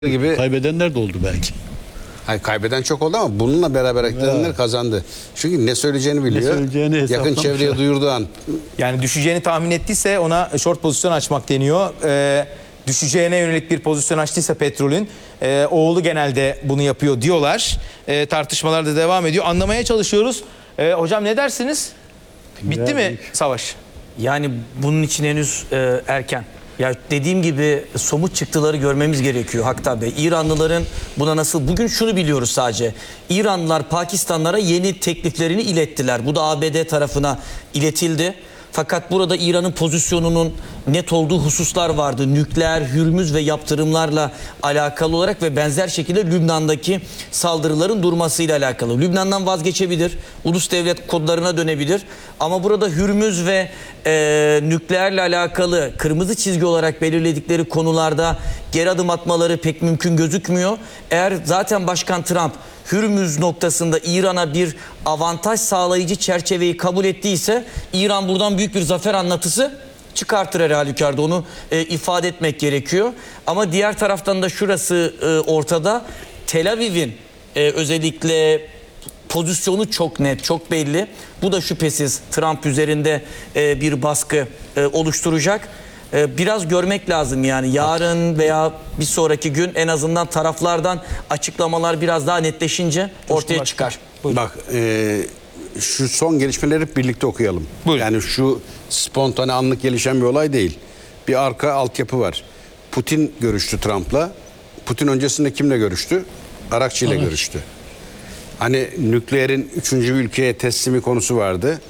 gibi. Kaybedenler de oldu belki. Hayır, kaybeden çok oldu ama bununla beraber eklenenler kazandı. Çünkü ne söyleyeceğini biliyor. Yakın çevreye duyurduğu an. Yani düşeceğini tahmin ettiyse ona short pozisyon açmak deniyor. Düşeceğine yönelik bir pozisyon açtıysa petrolün oğlu genelde bunu yapıyor diyorlar. Tartışmalar da devam ediyor. Anlamaya çalışıyoruz. Hocam ne dersiniz? Bitti mi savaş? Yani bunun için henüz erken. Ya dediğim gibi somut çıktıları görmemiz gerekiyor Hakta Bey. İranlıların buna nasıl... Bugün şunu biliyoruz sadece. İranlılar Pakistanlara yeni tekliflerini ilettiler. Bu da ABD tarafına iletildi. Fakat burada İran'ın pozisyonunun net olduğu hususlar vardı. Nükleer, Hürmüz ve yaptırımlarla alakalı olarak ve benzer şekilde Lübnan'daki saldırıların durmasıyla alakalı. Lübnan'dan vazgeçebilir, ulus devlet kodlarına dönebilir. Ama burada Hürmüz ve nükleerle alakalı kırmızı çizgi olarak belirledikleri konularda geri adım atmaları pek mümkün gözükmüyor. Eğer zaten Başkan Trump Hürmüz noktasında İran'a bir avantaj sağlayıcı çerçeveyi kabul ettiyse İran buradan büyük bir zafer anlatısı çıkartır her halükarda, onu ifade etmek gerekiyor. Ama diğer taraftan da şurası ortada. Tel Aviv'in özellikle pozisyonu çok net, çok belli. Bu da şüphesiz Trump üzerinde bir baskı oluşturacak. Biraz görmek lazım yani yarın veya bir sonraki gün en azından taraflardan açıklamalar biraz daha netleşince ortaya çıkar. Buyurun. Bak şu son gelişmeleri hep birlikte okuyalım. Buyurun. Yani şu spontane anlık gelişen bir olay değil. Bir arka altyapı var. Putin görüştü Trump'la. Putin öncesinde kimle görüştü? Arakçı ile görüştü. Hani nükleerin 3. ülkeye teslimi konusu vardı.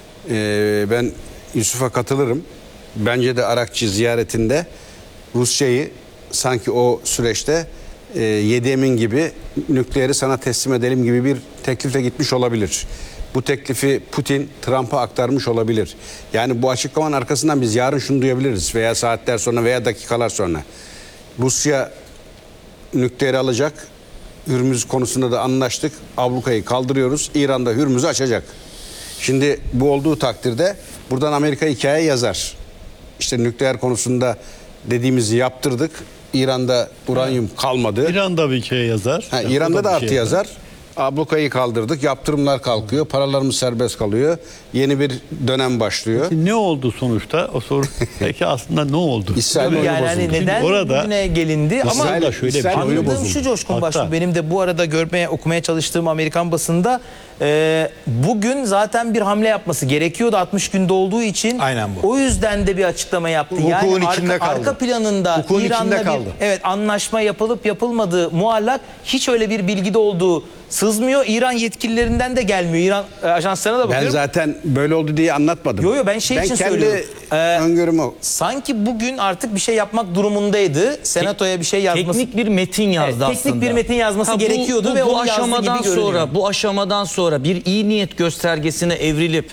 Ben Yusuf'a katılırım. Bence de Arakçı ziyaretinde Rusya'yı sanki o süreçte Yedi Emin gibi nükleeri sana teslim edelim gibi bir teklifle gitmiş olabilir. Bu teklifi Putin Trump'a aktarmış olabilir. Yani bu açıklamanın arkasından biz yarın şunu duyabiliriz veya saatler sonra veya dakikalar sonra. Rusya nükleeri alacak. Hürmüz konusunda da anlaştık. Ablukayı kaldırıyoruz. İran da Hürmüz'ü açacak. Şimdi bu olduğu takdirde buradan Amerika hikaye yazar. İşte nükleer konusunda dediğimizi yaptırdık. İran'da uranyum kalmadı. İran'da bir şey yazar. İran'da da artı yazar. Ablukayı kaldırdık. Yaptırımlar kalkıyor. Paralarımız serbest kalıyor. Yeni bir dönem başlıyor. Ne oldu sonuçta? O soru peki aslında ne oldu? İsrail oyunu Yani bozuldu. neden orada bugüne gelindi ama İsrail şöyle bir şey anladığım şu Coşkun Başbuğ, benim de bu arada okumaya çalıştığım Amerikan basında bugün zaten bir hamle yapması gerekiyordu 60 günde olduğu için. Aynen bu. O yüzden de bir açıklama yaptı. Hukukun içinde kaldı. Arka planında Hukukun İran'la içinde kaldı. bir anlaşma yapılıp yapılmadığı muallak, hiç öyle bir bilgide olduğu sızmıyor. İran yetkililerinden de gelmiyor. İran ajanslarına da bakıyorum. Ben zaten böyle oldu diye anlatmadım. Yo ben için söylüyorum. Öngörüm o. Sanki bugün artık bir şey yapmak durumundaydı. Senatoya bir şey yazması. Teknik bir metin yazdı aslında. Teknik bir metin yazması gerekiyordu ve onu yazdığı gibi görünüyor. Bu aşamadan sonra bir iyi niyet göstergesine evrilip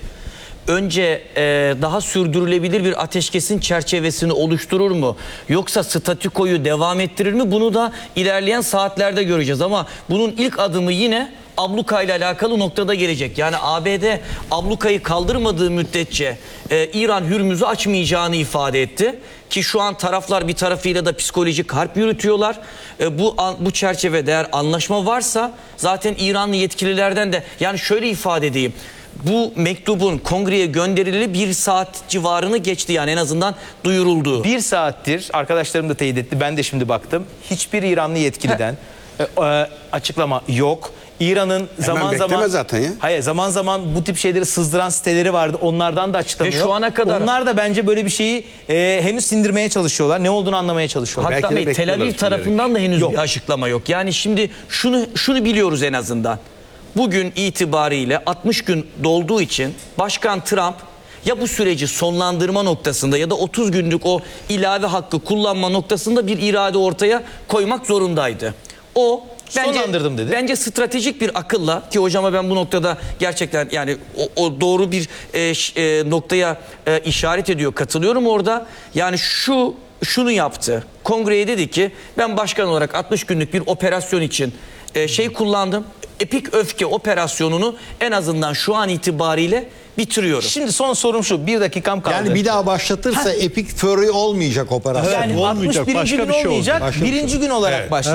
önce daha sürdürülebilir bir ateşkesin çerçevesini oluşturur mu? Yoksa statükoyu devam ettirir mi? Bunu da ilerleyen saatlerde göreceğiz. Ama bunun ilk adımı yine abluka ile alakalı noktada gelecek. Yani ABD ablukayı kaldırmadığı müddetçe İran Hürmüz'ü açmayacağını ifade etti. Ki şu an taraflar bir tarafıyla da psikolojik harp yürütüyorlar. Bu çerçevede eğer anlaşma varsa zaten İranlı yetkililerden de, yani şöyle ifade edeyim. Bu mektubun kongreye gönderileli 1 saat civarını geçti, yani en azından duyuruldu. 1 saattir arkadaşlarım da teyit etti. Ben de şimdi baktım. Hiçbir İranlı yetkiliden açıklama yok. İran'ın zaman zaman zaten ya. Hayır, zaman zaman bu tip şeyleri sızdıran siteleri vardı. Onlardan da açıklama yok. Şu ana kadar onlar da bence böyle bir şeyi henüz sindirmeye çalışıyorlar. Ne olduğunu anlamaya çalışıyorlar. Hatta Belki de Tel Aviv bekliyorlar tarafından da henüz Yok. bir açıklama yok. Yani şimdi şunu biliyoruz en azından. Bugün itibariyle 60 gün dolduğu için Başkan Trump ya bu süreci sonlandırma noktasında ya da 30 günlük o ilave hakkı kullanma noktasında bir irade ortaya koymak zorundaydı. O Sonlandırdım dedi. Bence stratejik bir akılla, ki hocama ben bu noktada gerçekten yani o doğru bir noktaya işaret ediyor. Katılıyorum orada. Yani şunu yaptı. Kongreye dedi ki ben başkan olarak 60 günlük bir operasyon için kullandım. Epik Öfke operasyonunu en azından şu an itibariyle bitiriyorum. Şimdi son sorum şu. 1 dakikam kaldı. Yani bir daha başlatırsa Epic Fury olmayacak operasyon. Yani olmayacak, 61. başka gün bir şey olmayacak. olacak. Başka bir şey Birinci gün olarak Evet. başlayacak.